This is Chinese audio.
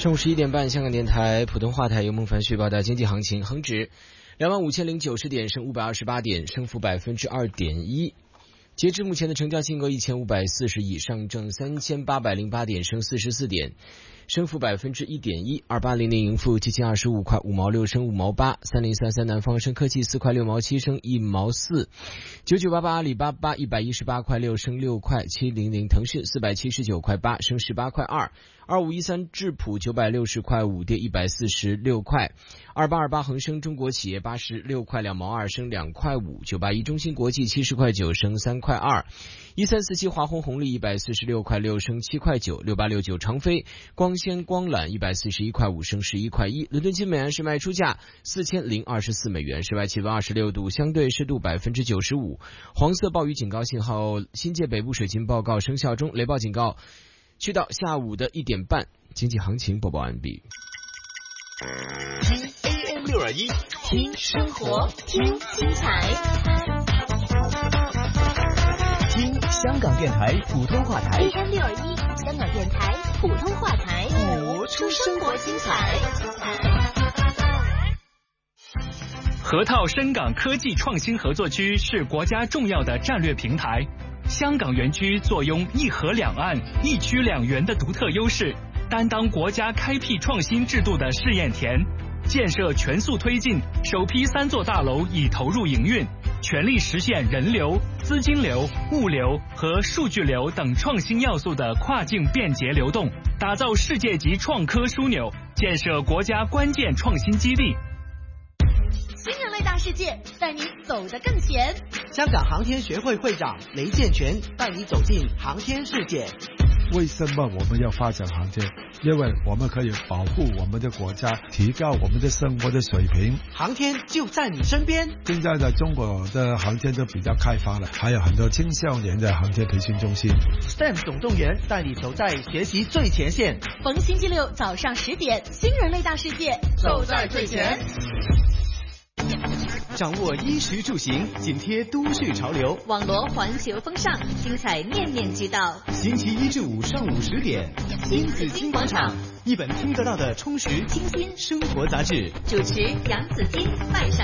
上午11点半，香港电台普通话台由孟凡旭报道经济行情。恒指25090点，升528点，升幅2.1%。截至目前的成交金额1540亿，上证3808点，升44点，升幅1.1%。2800盈富7025块5毛6，升5毛8。3033南方生科技4块6毛7，升1毛4。9988阿里巴巴118块6，升6块。700腾讯479块8，升18块2。2513智普960块5，跌146块。2828恒生中国企业86块2毛2，升2块5。981中芯国际70块9，升3块2。1347华虹红利146块6，升7块9。6869长飞光纤光缆141块5，升11块1。伦敦金每安士卖出价4024美元，室外气温26度，相对湿度95%。黄色暴雨警告信号，新界北部水情报告生效中，雷暴警告去到下午的1点半。经济行情播报完毕。 听 AM621，听生活，听精彩， 听香港电台普通话台 AM621，香港电台普通话台， 活出生活精彩。 河套深港科技创新合作区是国家重要的战略平台。香港园区坐拥一河两岸、一区两园的独特优势，担当国家开辟创新制度的试验田。建设全速推进，首批3座大楼已投入营运，全力实现人流、资金流、物流和数据流等创新要素的跨境便捷流动，打造世界级创科枢纽，建设国家关键创新基地。 新人类大世界，带你走得更前。 香港航天学会会长雷建全带你走进航天世界。 为什么我们要发展航天？因为我们可以保护我们的国家，提高我们的生活的水平。 航天就在你身边。 现在的中国的航天都比较开发了，还有很多青少年的航天培训中心。 STEM 总动员带你走在学习最前线。 逢星期六早上10点，新人类大世界，走在最前。 掌握衣食住行，紧贴都市潮流， 网罗环球风尚，精彩面面俱到。 星期1至5上午10点， 新紫金广场， 一本听得到的充实清新生活杂志。 主持杨紫金、麦上。